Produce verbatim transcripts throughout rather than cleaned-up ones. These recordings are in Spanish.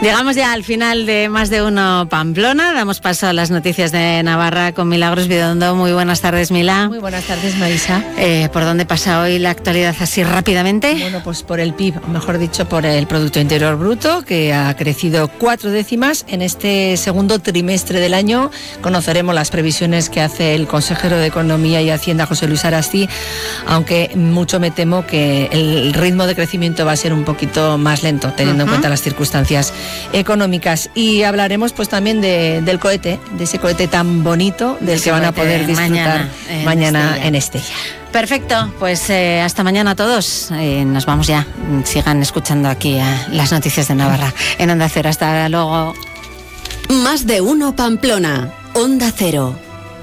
Llegamos ya al final de Más de Uno Pamplona. Damos paso a las noticias de Navarra con Milagros Bidondo. Muy buenas tardes, Mila. Muy buenas tardes, Marisa. Eh, ¿Por dónde pasa hoy la actualidad así rápidamente? Bueno, pues por el P I B, mejor dicho, por el Producto Interior Bruto, que ha crecido cuatro décimas en este segundo trimestre del año. Conoceremos las previsiones que hace el consejero de Economía y Hacienda, José Luis Arasti, aunque mucho me temo que el ritmo de crecimiento va a ser un poquito más lento, teniendo uh-huh. en cuenta las circunstancias económicas. Y hablaremos pues también de, del cohete, de ese cohete tan bonito del ese que van a poder disfrutar mañana en, mañana Estella. en Estella. Perfecto, pues eh, hasta mañana a todos. Eh, nos vamos ya. Sigan escuchando aquí eh, las noticias de Navarra en Onda Cero. Hasta luego. Más de Uno Pamplona, Onda Cero.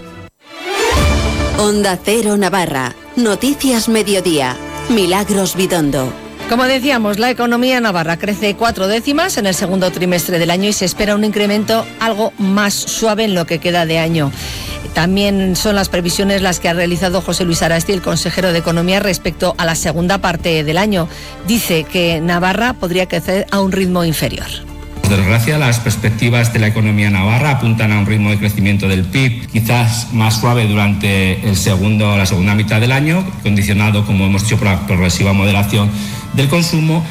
Onda Cero Navarra, Noticias Mediodía, Milagros Bidondo. Como decíamos, la economía navarra crece cuatro décimas en el segundo trimestre del año y se espera un incremento algo más suave en lo que queda de año. También son las previsiones las que ha realizado José Luis Arasti, el consejero de Economía, respecto a la segunda parte del año. Dice que Navarra podría crecer a un ritmo inferior. Por desgracia, las perspectivas de la economía navarra apuntan a un ritmo de crecimiento del P I B quizás más suave durante el segundo, la segunda mitad del año, condicionado, como hemos dicho, por la progresiva moderación del consumo.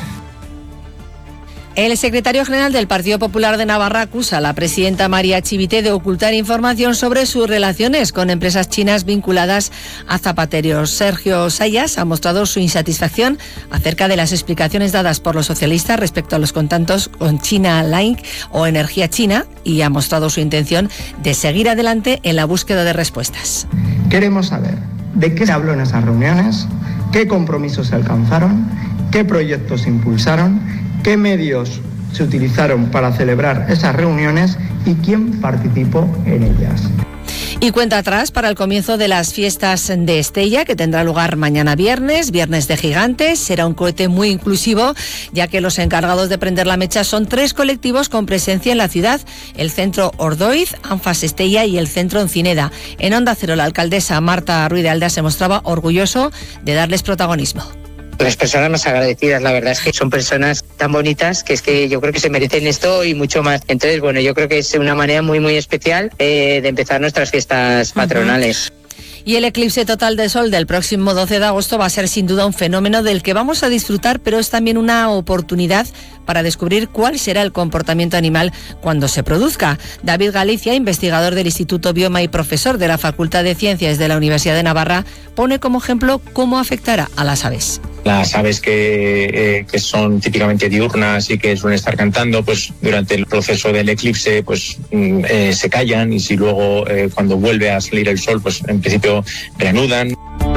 El secretario general del Partido Popular de Navarra acusa a la presidenta María Chivite de ocultar información sobre sus relaciones con empresas chinas vinculadas a zapateros. Sergio Sayas ha mostrado su insatisfacción acerca de las explicaciones dadas por los socialistas respecto a los contactos con China Link o Energía China y ha mostrado su intención de seguir adelante en la búsqueda de respuestas. Queremos saber de qué se habló en esas reuniones, qué compromisos se alcanzaron, qué proyectos se impulsaron, qué medios se utilizaron para celebrar esas reuniones y quién participó en ellas. Y cuenta atrás para el comienzo de las fiestas de Estella, que tendrá lugar mañana viernes, viernes de gigantes. Será un cohete muy inclusivo, ya que los encargados de prender la mecha son tres colectivos con presencia en la ciudad: el Centro Ordoiz, Anfas Estella y el Centro Encineda. En Onda Cero, la alcaldesa Marta Ruiz de Alda se mostraba orgulloso de darles protagonismo. Las personas más agradecidas, la verdad es que son personas tan bonitas que es que yo creo que se merecen esto y mucho más. Entonces, bueno, yo creo que es una manera muy, muy especial eh, de empezar nuestras fiestas patronales. Uh-huh. Y el eclipse total de sol del próximo doce de agosto va a ser sin duda un fenómeno del que vamos a disfrutar, pero es también una oportunidad para descubrir cuál será el comportamiento animal cuando se produzca. David Galicia, investigador del Instituto Bioma y profesor de la Facultad de Ciencias de la Universidad de Navarra, pone como ejemplo cómo afectará a las aves. Las aves que, eh, que son típicamente diurnas y que suelen estar cantando, pues durante el proceso del eclipse pues eh, se callan y si luego eh, cuando vuelve a salir el sol pues en principio reanudan.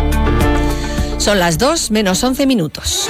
Son las dos menos once minutos.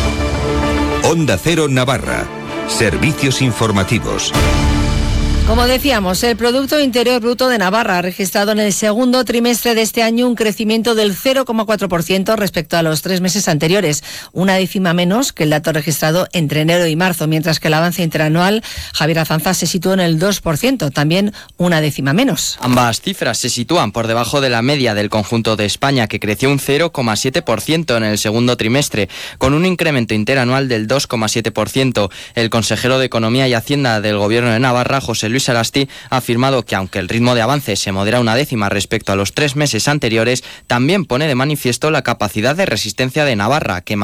Onda Cero Navarra. Servicios informativos. Como decíamos, el Producto Interior Bruto de Navarra ha registrado en el segundo trimestre de este año un crecimiento del cero coma cuatro por ciento respecto a los tres meses anteriores, una décima menos que el dato registrado entre enero y marzo, mientras que el avance interanual, Javier Azanza, se situó en el dos por ciento, también una décima menos. Ambas cifras se sitúan por debajo de la media del conjunto de España, que creció un cero coma siete por ciento en el segundo trimestre, con un incremento interanual del dos coma siete por ciento. El consejero de Economía y Hacienda del Gobierno de Navarra, José Luis Arasti, ha afirmado que aunque el ritmo de avance se modera una décima respecto a los tres meses anteriores, también pone de manifiesto la capacidad de resistencia de Navarra, que